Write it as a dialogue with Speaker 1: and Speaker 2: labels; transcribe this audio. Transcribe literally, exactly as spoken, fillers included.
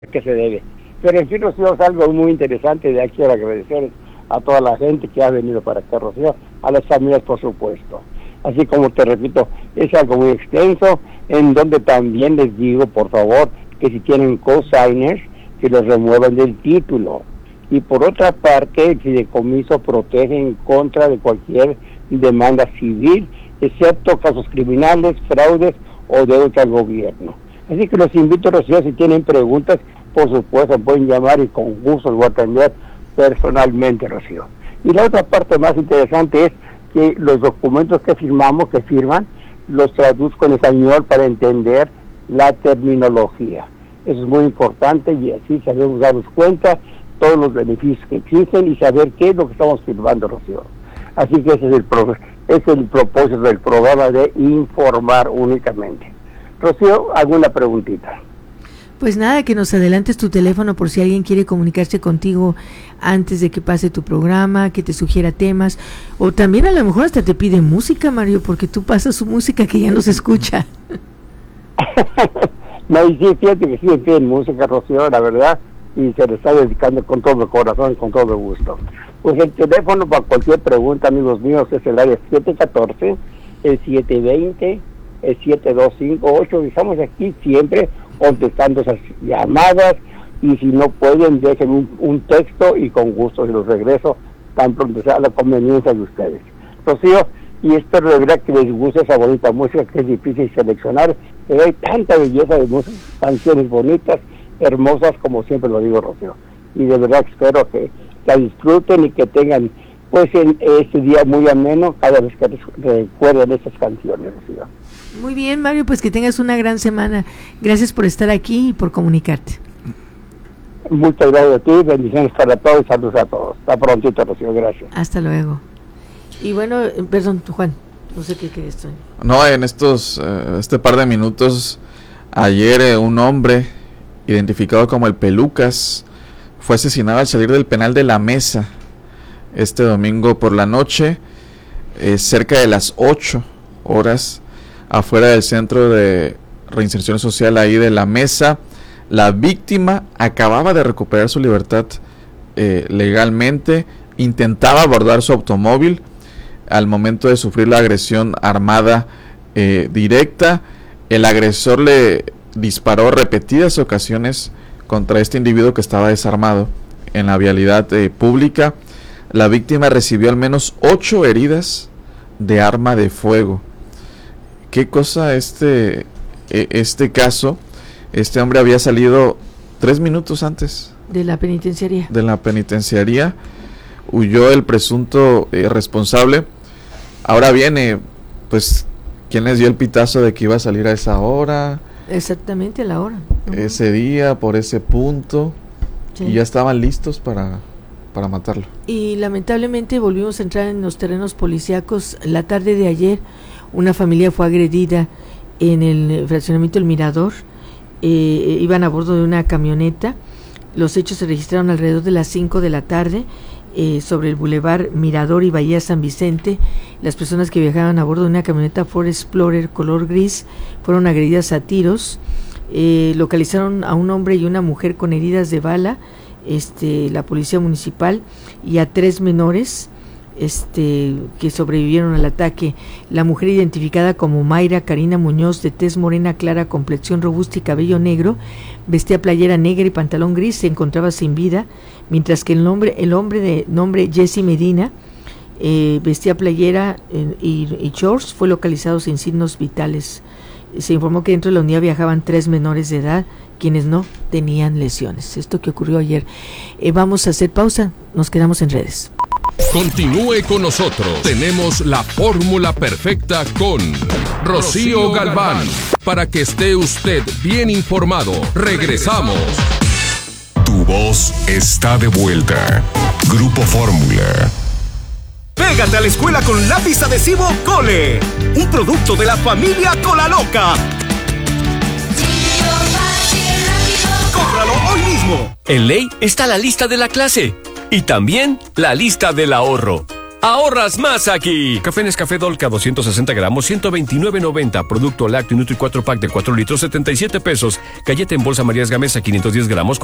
Speaker 1: que se debe. Pero en fin, Rocío, es algo muy interesante. De aquí quiero agradecer a toda la gente que ha venido para acá, Rocío, a las familias, por supuesto. Así como te repito, es algo muy extenso, en donde también les digo, por favor, que si tienen cosigners, que los remuevan del título. Y por otra parte, el fideicomiso protege en contra de cualquier demanda civil, excepto casos criminales, fraudes o deudas al gobierno. Así que los invito, Rocío, si tienen preguntas, por supuesto pueden llamar y con gusto los voy a atender personalmente, Rocío. Y la otra parte más interesante es que los documentos que firmamos, que firman, los traduzco en español para entender la terminología. Eso es muy importante y así sabemos darnos cuenta todos los beneficios que existen y saber qué es lo que estamos firmando, Rocío. Así que ese es el, pro, es el propósito del programa, de informar únicamente. Rocío, ¿alguna preguntita?
Speaker 2: Pues nada, que nos adelantes tu teléfono por si alguien quiere comunicarse contigo antes de que pase tu programa, que te sugiera temas, o también a lo mejor hasta te pide música, Mario, porque tú pasas su música que ya no se escucha.
Speaker 1: No, y sí, fíjate que sí me piden música, Rocío, la verdad, y se le está dedicando con todo el corazón, con todo el gusto. Pues el teléfono para cualquier pregunta, amigos míos, es el área siete uno cuatro, el siete dos cero, el siete dos cinco ocho, y estamos aquí siempre contestando esas llamadas, y si no pueden, dejen un, un texto y con gusto se los regreso tan pronto sea la conveniencia de ustedes. Rocío, y espero de verdad que les guste esa bonita música, que es difícil seleccionar, pero hay tanta belleza de música, canciones bonitas, hermosas, como siempre lo digo, Rocío, y de verdad espero que la disfruten y que tengan pues en este día muy ameno cada vez que recuerden estas canciones, Rocío.
Speaker 2: Muy bien, Mario, pues que tengas una gran semana. Gracias por estar aquí y por comunicarte.
Speaker 1: Muchas gracias a ti, bendiciones para todos y saludos a todos. Hasta prontito, Rocío, gracias.
Speaker 2: Hasta luego. Y bueno, perdón, Juan, no sé qué quieres tú.
Speaker 3: No, en estos, uh, este par de minutos, ayer eh, un hombre identificado como el Pelucas fue asesinado al salir del penal de La Mesa este domingo por la noche, eh, cerca de las ocho horas, afuera del Centro de Reinserción Social ahí de La Mesa. La víctima acababa de recuperar su libertad eh, legalmente, intentaba abordar su automóvil al momento de sufrir la agresión armada eh, directa. El agresor le disparó repetidas ocasiones contra este individuo que estaba desarmado en la vialidad eh, pública. La víctima recibió al menos ocho heridas de arma de fuego. ¿Qué cosa este, este caso? Este hombre había salido tres minutos antes.
Speaker 2: De la penitenciaría.
Speaker 3: De la penitenciaría. Huyó el presunto eh, responsable. Ahora viene, pues, ¿quién les dio el pitazo de que iba a salir a esa hora?
Speaker 2: Exactamente a la hora. Uh-huh.
Speaker 3: Ese día, por ese punto. Sí. Y ya estaban listos para... para matarlo.
Speaker 2: Y lamentablemente volvimos a entrar en los terrenos policíacos. La tarde de ayer una familia fue agredida en el fraccionamiento El Mirador. Eh, iban a bordo de una camioneta. Los hechos se registraron alrededor de las cinco de la tarde eh, sobre el bulevar Mirador y Bahía San Vicente. Las personas que viajaban a bordo de una camioneta Ford Explorer color gris fueron agredidas a tiros. Eh, localizaron a un hombre y una mujer con heridas de bala, este la policía municipal, y a tres menores este que sobrevivieron al ataque. La mujer, identificada como Mayra Karina Muñoz, de tez morena clara, complexión robusta y cabello negro, vestía playera negra y pantalón gris, se encontraba sin vida, mientras que el hombre el hombre de nombre Jesse Medina eh, vestía playera eh, y, y shorts, fue localizado sin signos vitales. Se informó que dentro de la unidad viajaban tres menores de edad, quienes no tenían lesiones. Esto que ocurrió ayer. Eh, vamos a hacer pausa, nos quedamos en redes.
Speaker 4: Continúe con nosotros. Tenemos la fórmula perfecta con Rocío Galván, para que esté usted bien informado. Regresamos.
Speaker 5: Tu voz está de vuelta. Grupo Fórmula.
Speaker 6: Pégate a la escuela con lápiz adhesivo Cole, un producto de la familia Cola Loca. ¡Cómpralo hoy mismo!
Speaker 7: En Ley está la lista de la clase y también la lista del ahorro. ahorras más aquí. Café Nescafé Dolca doscientos sesenta gramos, ciento veintinueve noventa. Producto lácteo Nutri cuatro pack de cuatro litros, setenta y siete pesos. Galleta en bolsa Marías Gamesa quinientos diez gramos,